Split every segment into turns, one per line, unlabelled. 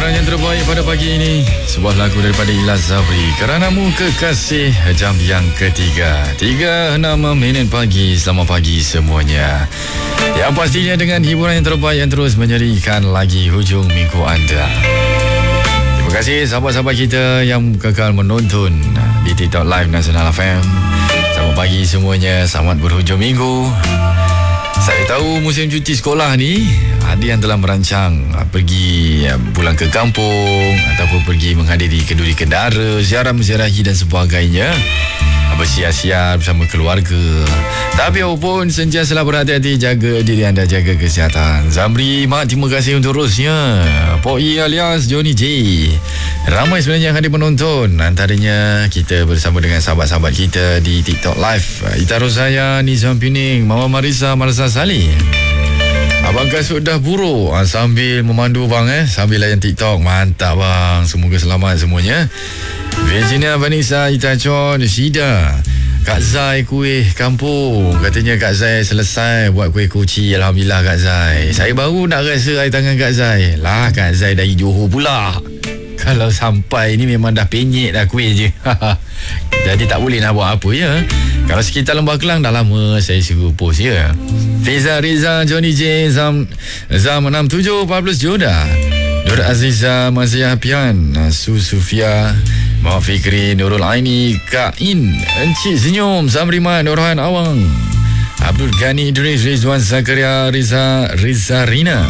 Hiburan yang terbaik pada pagi ini, sebuah lagu daripada Ilyas Zabri, Keranamu Kekasih, jam yang ketiga 36 minit pagi. Selamat pagi semuanya. Yang pastinya dengan hiburan yang terbaik yang terus menyerikan lagi hujung minggu anda. Terima kasih sahabat-sahabat kita yang kekal menonton di TikTok Live Nasional FM. Selamat pagi semuanya, selamat berhujung minggu. Saya tahu musim cuti sekolah ni ada yang telah merancang pergi pulang ke kampung ataupun pergi menghadiri kenduri kendara, ziarah-menziarahi dan sebagainya, bersiar-siar bersama keluarga. Tapi apapun, sentiasalah berhati-hati, jaga diri anda, jaga kesihatan. Zamri, Mak, terima kasih untuk terusnya. Pok E alias Johnny J. Ramai sebenarnya yang hadir menonton. Antaranya kita bersama dengan sahabat-sahabat kita di TikTok Live. Ita Rosaya, Nizam Pining, Mama Marisa, Marisa Salih. Abang Kasut dah buruk sambil memandu bang sambil layan TikTok. Mantap bang. Semoga selamat semuanya. Virginia Vanessa Itachon Syida, Kak Zai kuih kampung. Katanya Kak Zai selesai buat kuih kuci. Alhamdulillah Kak Zai. Saya baru nak rasa air tangan Kak Zai. Lah Kak Zai dari Johor pula. Kalau sampai ni memang dah penyek dah kuih je. Jadi tak boleh nak buat apa ya. Kalau sekitar Lembah Kelang dah lama saya suruh post ya. Fiza Riza Johnny J Zam 67 14 Joda, Nur Aziza Mazia Pian, Su Sufia, Muhammad Fikri, Nurul Aini, Kak In, Encik Senyum, Zamriman, Nurhan Awang, Abdul Ghani Idris, Rizwan Zakaria, Riza Rina,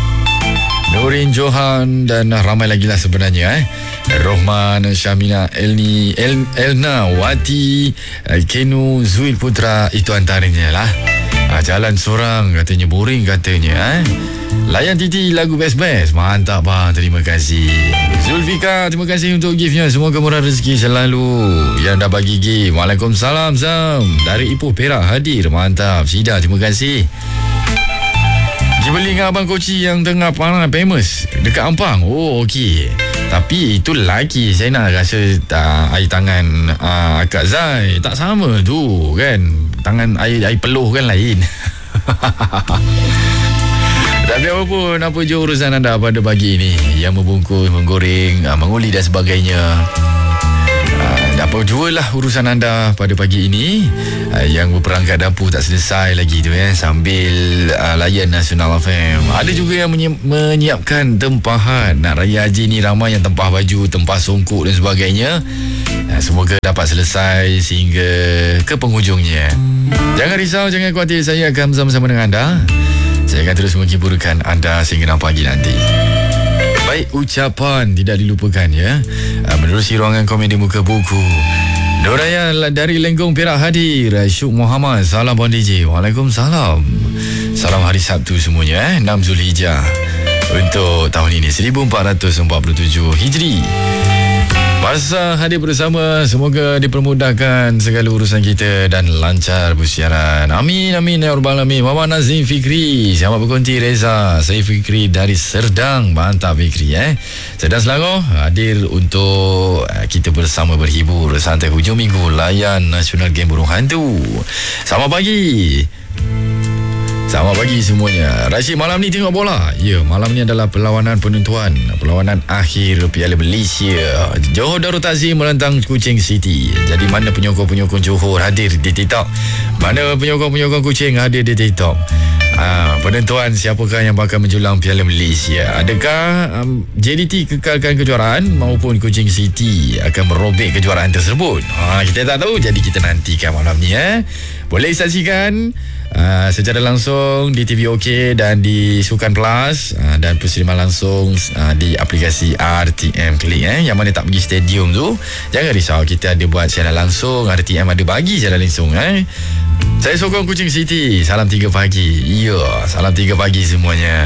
Nurin Johan dan ramai lagi lah sebenarnya Rohman, Syamina, Elna, Wati, Kenu, Zuil Putra, itu antaranya lah. Jalan seorang katanya boring katanya Layan Titi lagu best-best. Mantap bang, terima kasih. Zulfika, terima kasih untuk giftnya. Semoga murah rezeki selalu. Yang dah bagi gift, Waalaikumsalam Zam dari Ipoh Perak hadir. Mantap. Sida, terima kasih. Jibeli dengan Abang Koci yang tengah famous dekat Ampang. Oh okey. Tapi itu lelaki. Saya nak rasa air tangan Kak Zai tak sama tu kan. Tangan air peluh kan lain. Tapi apapun, apa je urusan anda pada pagi ini, yang membungkus, menggoreng, menguli dan sebagainya, apa jualah urusan anda pada pagi ini. Yang berperangkat dapur tak selesai lagi tu sambil layan Nasional FM. Ada juga yang menyiapkan tempahan. Nak raya haji ni ramai yang tempah baju, tempah songkok dan sebagainya. Semoga dapat selesai sehingga ke penghujungnya. Jangan risau, jangan khawatir, saya akan bersama-sama dengan anda. Saya akan terus menghiburkan anda sehingga pagi nanti. Baik, ucapan tidak dilupakan ya. Menerusi ruangan komedi muka buku, Doraya dari Lenggong Perak hadir. Syuk Muhammad, salam Puan DJ. Waalaikumsalam. Salam hari Sabtu semuanya 6 Zulhijjah untuk tahun ini 1447 Hijri. Masa hadir bersama, semoga dipermudahkan segala urusan kita dan lancar bersiaran. Amin amin ya rabbal alamin. Mama Nazim Fikri, selamat berkonti Reza. Saya Fikri dari Serdang. Mantap Fikri Serdang Selangor hadir untuk kita bersama berhibur santai hujung minggu layan Nasional Game Burung Hantu. Selamat pagi. Selamat pagi semuanya. Rashid, malam ni tengok bola? Ya, malam ni adalah perlawanan penentuan, perlawanan akhir Piala Malaysia. Johor Darul Takzim menentang Kuching City. Jadi mana penyokong-penyokong Johor hadir di TikTok? Mana penyokong-penyokong Kuching hadir di TikTok? Penentuan siapakah yang bakal menjulang Piala Malaysia? Adakah JDT kekalkan kejuaraan maupun Kuching City akan merobek kejuaraan tersebut? Kita tak tahu, jadi kita nantikan malam ni Boleh saksikan secara langsung di TV OK dan di Sukan Plus, dan perseriman langsung di aplikasi RTM Klik yang mana tak pergi stadium tu. Jangan risau, kita ada buat siaran langsung. RTM ada bagi siaran langsung Saya sokong Kuching City. Salam 3 pagi. Ya, salam 3 pagi semuanya.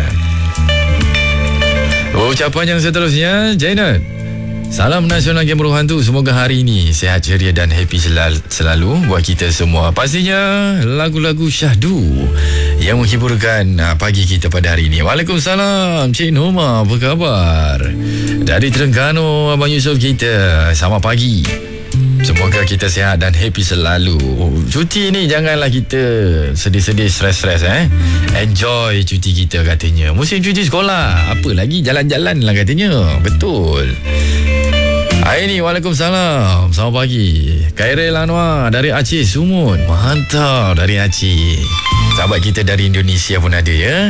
Ucapan yang seterusnya, Jainat, salam Nasional Game Burung Hantu. Semoga hari ini sihat, ceria dan happy selalu buat kita semua. Pastinya lagu-lagu syahdu yang menghiburkan pagi kita pada hari ini. Waalaikumsalam Cik Noma, apa khabar? Dari Terengganu, Abang Yusof kita, selamat pagi. Semoga kita sihat dan happy selalu. Cuti ni janganlah kita sedih-sedih, stres-stres Enjoy cuti kita katanya. Musim cuti sekolah, apa lagi jalan-jalan lah katanya. Betul. Hai ni, Waalaikumsalam. Selamat pagi. Khairil Anwar dari Aceh Sumut. Mantap, dari Aceh. Sahabat kita dari Indonesia pun ada ya.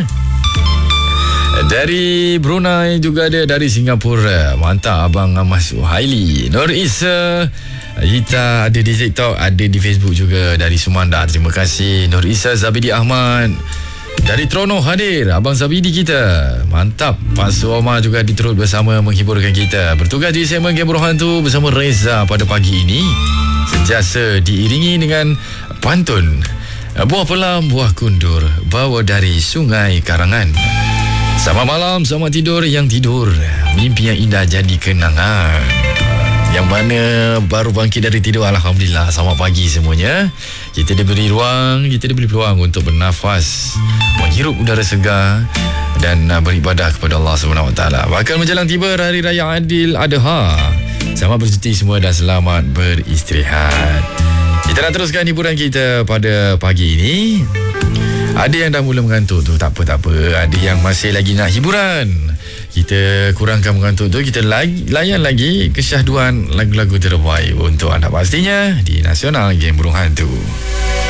Dari Brunei juga ada, dari Singapura. Mantap Abang Mas Suhaili. Nur Isa, kita ada di TikTok, ada di Facebook juga. Dari Sumanda, terima kasih Nur Isa. Zabidi Ahmad dari Trono hadir, Abang Zabidi kita. Mantap. Pak Suoma juga diturut bersama menghiburkan kita. Bertugas di segmen Game Berhantu bersama Reza pada pagi ini. Sentiasa diiringi dengan pantun Buah Pelam, Buah Kundur, bawa dari Sungai Karangan. Selamat malam, selamat tidur yang tidur. Mimpi yang indah jadi kenangan. Yang mana baru bangkit dari tidur, Alhamdulillah. Selamat pagi semuanya. Kita diberi ruang, kita diberi peluang untuk bernafas, menghirup udara segar dan beribadah kepada Allah SWT. Bakal menjelang tiba Hari Raya Adil Adha. Selamat bercuti semua dan selamat beristirahat. Kita nak teruskan hiburan kita pada pagi ini. Ada yang dah mula mengantuk tu, tak apa. Ada yang masih lagi nak hiburan, kita kurangkan mengantuk tu. Kita layan lagi kesyahduan lagu-lagu terbaik untuk anda pastinya di Nasional Game Burung Hantu.